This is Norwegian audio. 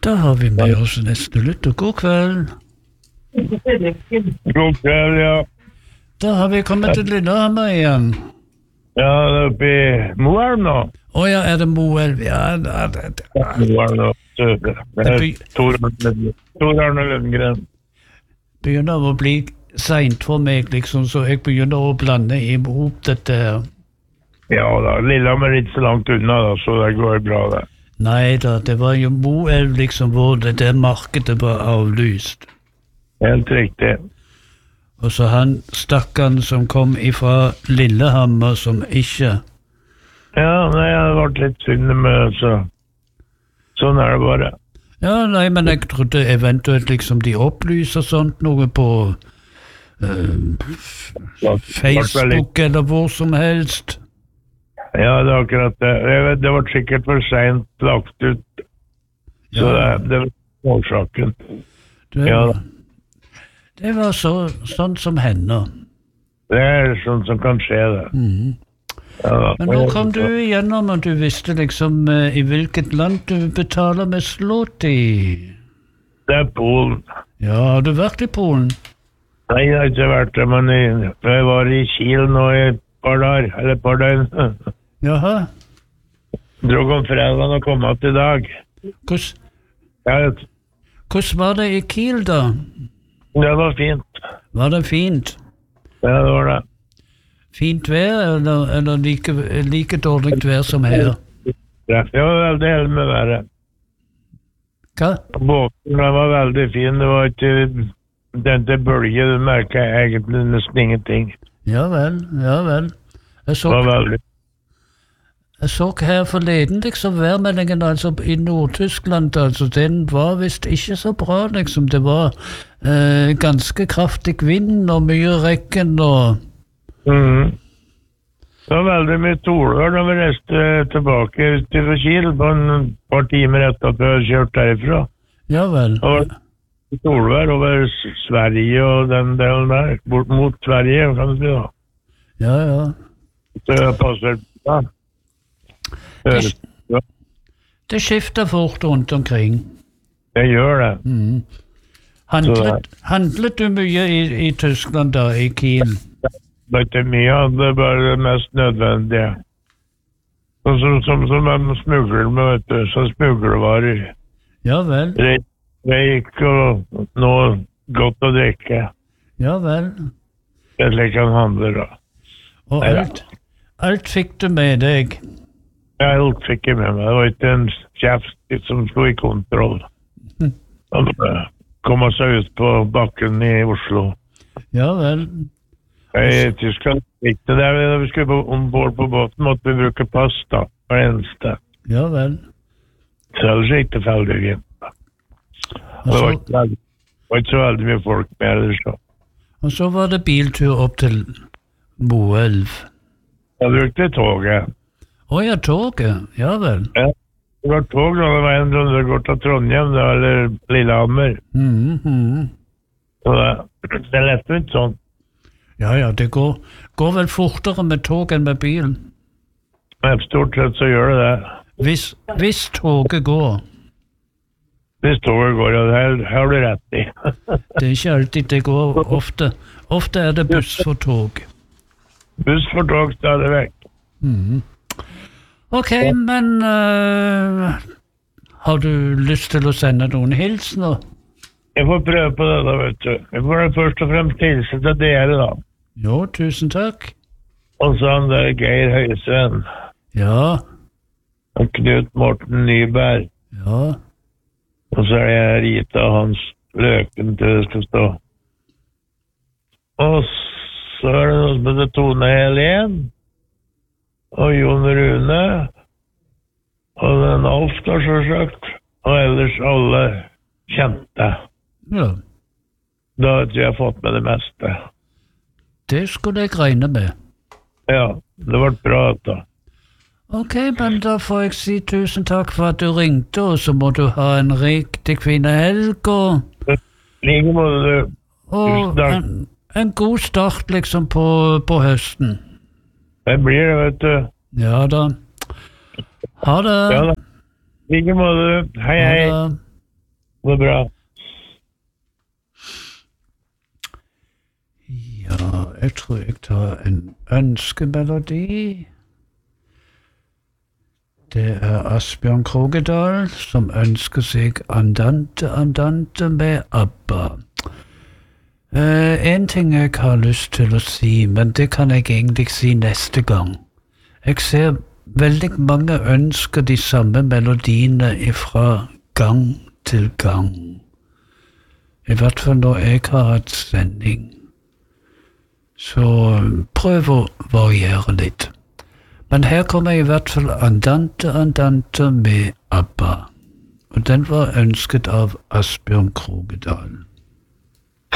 Da har vi med oss neste lytter. God kveld. God kveld, ja. Da har vi kommet til Lillehammer igjen. Ja, det er oppe i Moelv nå. Ja, er det Moelv? Ja, Moelv nå. Det er Tor Arne Lundgren. Begynner å bli sent for meg, liksom, så jeg begynner å blande ihop dette her. Ja da, Lillehammer er ikke så langt unna da, så det går bra det. Nei da, det var jo Moelv liksom hvor det der markedet var avlyst. Helt riktig. Og så han stakkaren som kom ifra Lillehammer som ikke... Ja, nei, jeg har vært litt synd med, så sånn er det bare. Ja, nei, men jeg trodde eventuelt liksom de opplyser sånt noe på Facebook eller hvor som helst. Ja, det er akkurat det. Det var sikkert for sent lagt ut. Så det var årsaken. Det var sånn som hender. Det er sånn som kan skje, det. Ja, men nå kom du igjennom, og du visste liksom i hvilket land du betaler med slått i. Det er Polen. Ja, har du vært i Polen? Nei, jeg har ikke vært det, men jeg var i Kiel nå i et par døgn. Jaha. Drog om fredagen og kom alt i dag. Hvordan var det i Kiel da? Det var fint. Var det fint? Ja, det var det. Fint vær, eller like dårlig vær som her? Ja, det var veldig heldig med været. Hva? Båten var veldig fin, det var ikke denne bølge, du merket egentlig nesten ingenting. Ja vel. Jeg så her forleden, liksom, værmeldingen altså, i Nord-Tyskland, altså, den var vist ikke så bra, liksom. Det var ganske kraftig vind og mye regn og... Det var veldig mye solvær når vi reiste tilbake til Kiel på en par timer etter at vi hadde kjørt derifra. Ja vel. Det var solvær over Sverige og den delen der, bort mot Sverige, kan du si da. Ja. Så det passer bra. Det skifter fort rundt omkring. Det gjør det. Handlet du mye i Tyskland da, i Kiel? Det er ikke mye, det er bare det mest nødvendige. Som en smugler med, vet du, som smuglervarer. Ja vel. Reik og noe godt å drikke. Ja vel. Det er slik han handler da. Og alt fikk du med deg? Ja, alt fikk jeg med meg. Det var ikke en kjeft som stod i kontroll. Han kom seg ut på bakken i Oslo. Ja vel. I Tyskland gikk det der, da vi skulle ombord på båten, måtte vi bruke pass da, for det eneste. Ja vel. Så ellers gikk det veldig fint. Det var ikke så veldig mye folk med ellers da. Og så var det biltur opp til Moelv. Jeg brukte toget. Ja, toget. Ja vel. Ja, det var tog da, det var en runde går til Trondheim, da, eller Lillehammer. Så det er lett ut sånn. Ja, det går vel fortere med tog enn med bilen. Men stort sett så gjør det det. Hvis toget går. Hvis toget går, ja, det har du rett i. Det er ikke alltid det går, ofte. Ofte er det buss for tog. Buss for tog, stadig vekk. Ok, men har du lyst til å sende noen hilsener? Jeg får prøve på det da, vet du. Jeg får først og fremst hilse til dere da. Jo, tusen takk. Og så han der Geir Høyesven. Ja. Og Knut Morten Nyberg. Ja. Og så er jeg Rita Hans Løken til det skal stå. Og så er det noe som heter Tone Helen. Og Jon Rune. Og den Alf da, selvsagt. Og ellers alle kjente. Ja. Da har jeg fått med det meste. Det skulle jeg regne med. Ja, det var bra da. Ok, men da får jeg si tusen takk for at du ringte, og så må du ha en riktig fin helg, og... Like måte du. Og en god start liksom på høsten. Det blir det, vet du. Ja da. Ha det. Ja da. Like måte du. Hei, hei. var bra. Ja, jeg tror jeg tar en ønskemelodi. Det er Asbjørn Krogedal som ønsker seg Andante, Andante med ABBA. En ting jeg har lyst til å si, men det kan jeg egentlig si neste gang. Jeg ser veldig mange ønsker de samme melodiene fra gang til gang. I hvert fall når jeg har hatt sending. Så prøv å variere litt. Men her kommer i hvert fall Andante, Andante med ABBA. Og den var ønsket av Asbjørn Krogedal.